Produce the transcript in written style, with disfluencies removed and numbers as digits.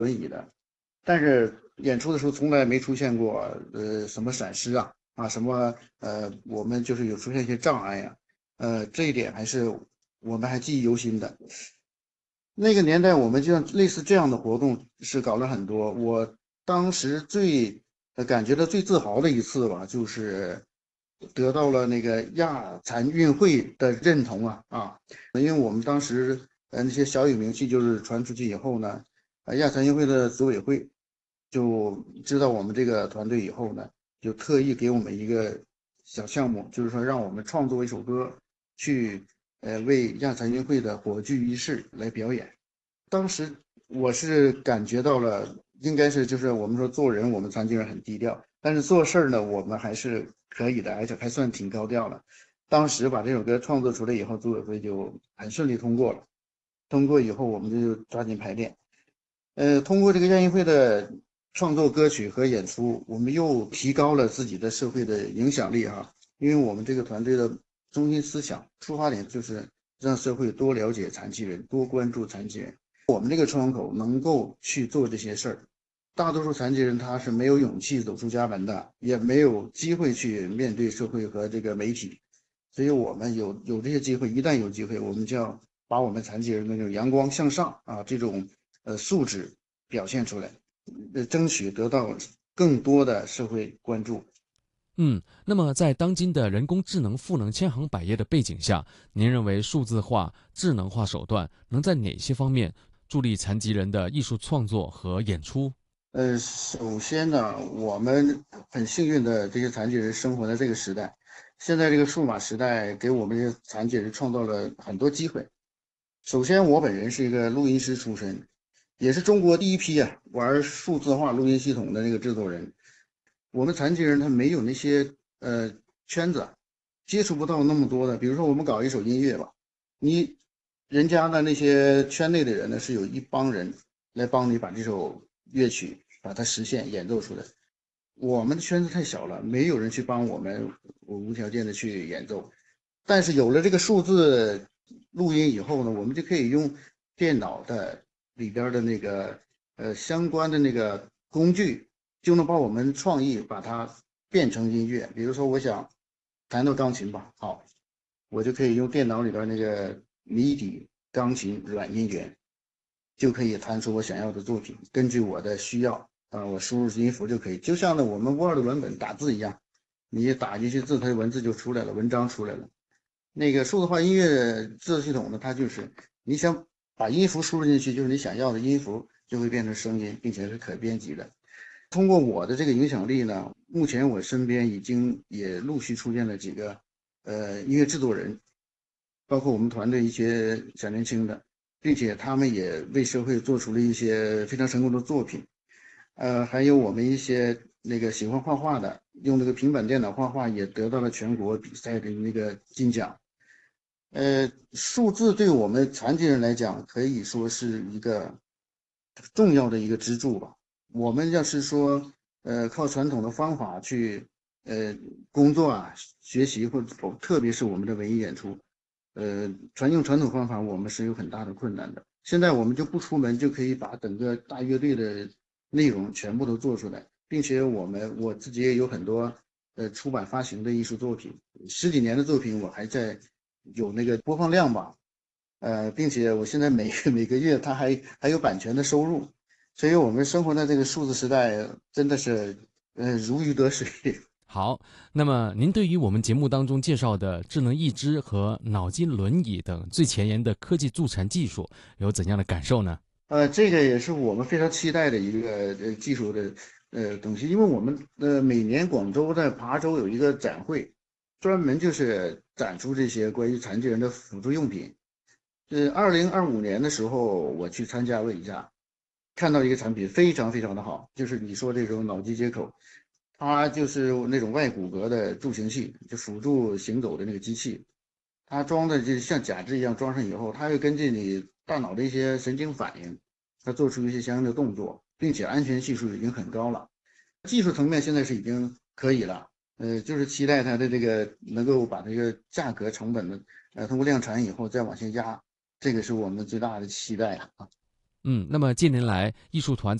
轮椅的，但是演出的时候从来没出现过什么闪失什么我们就是有出现一些障碍这一点我们还记忆犹新的。那个年代我们就像类似这样的活动是搞了很多。我当时感觉到最自豪的一次吧，就是得到了那个亚残运会的认同因为我们当时那些小有名气就是传出去以后呢，亚残运会的组委会就知道我们这个团队以后呢，就特意给我们一个小项目，就是说让我们创作一首歌去为亚残运会的火炬仪式来表演。当时我是感觉到了，应该是就是我们说做人，我们残疾人很低调，但是做事儿呢，我们还是可以的，而且还算挺高调的。当时把这首歌创作出来以后，组委会就很顺利通过了。通过以后，我们就抓紧排练。通过这个亚运会的创作歌曲和演出，我们又提高了自己的社会的影响力因为我们这个团队的中心思想出发点就是让社会多了解残疾人，多关注残疾人。我们这个窗口能够去做这些事儿，大多数残疾人他是没有勇气走出家门的，也没有机会去面对社会和这个媒体，所以我们有这些机会，一旦有机会，我们就要把我们残疾人的那种阳光向上这种素质表现出来，争取得到更多的社会关注。 那么在当今的人工智能赋能千行百业的背景下，您认为数字化、智能化手段能在哪些方面助力残疾人的艺术创作和演出？ 首先呢，我们很幸运的这些残疾人生活在这个时代，现在这个数码时代给我们这些残疾人创造了很多机会。首先，我本人是一个录音师出身，也是中国第一批玩数字化录音系统的那个制作人。我们残疾人他没有那些圈子，接触不到那么多的。比如说，我们搞一首音乐吧，你人家的那些圈内的人呢，是有一帮人来帮你把这首乐曲把它实现演奏出来。我们的圈子太小了，没有人去帮我们无条件的去演奏。但是有了这个数字录音以后呢，我们就可以用电脑的里边的那个相关的那个工具，就能把我们创意把它变成音乐。比如说，我想弹到钢琴吧，好，我就可以用电脑里边那个迷底钢琴软音源，就可以弹出我想要的作品。根据我的需要我输入音符就可以，就像我们 Word 文本打字一样，你打进去字，它的文字就出来了，文章出来了。那个数字化音乐制作系统呢，它就是你想把音符输入进去，就是你想要的音符就会变成声音，并且是可编辑的。通过我的这个影响力呢，目前我身边已经也陆续出现了几个音乐制作人，包括我们团队一些小年轻的，并且他们也为社会做出了一些非常成功的作品。还有我们一些那个喜欢画画的，用那个平板电脑画画也得到了全国比赛的那个金奖。数字对我们残疾人来讲，可以说是一个重要的一个支柱吧。我们要是说，靠传统的方法去，工作学习或者特别是我们的文艺演出，用传统方法，我们是有很大的困难的。现在我们就不出门，就可以把整个大乐队的内容全部都做出来，并且我自己也有很多出版发行的艺术作品，十几年的作品，我还在有那个播放量吧，并且我现在每个月它还有版权的收入，所以我们生活在这个数字时代，真的是如鱼得水。 好，那么您对于我们节目当中介绍的智能义肢和脑筋轮椅等最前沿的科技助残技术有怎样的感受呢？ 这个也是我们非常期待的一个技术的东西，因为我们每年广州在琶洲有一个展会，专门就是展出这些关于残疾人的辅助用品。2025年的时候我去参加了一下，看到一个产品非常非常的好，就是你说这种脑机接口，它就是那种外骨骼的助行器，就辅助行走的那个机器，它装的就像假肢一样，装上以后，它会根据你大脑的一些神经反应，它做出一些相应的动作，并且安全系数已经很高了。技术层面现在是已经可以了，就是期待它的这个能够把这个价格成本的，通过量产以后再往下压，这个是我们最大的期待。 那么近年来，艺术团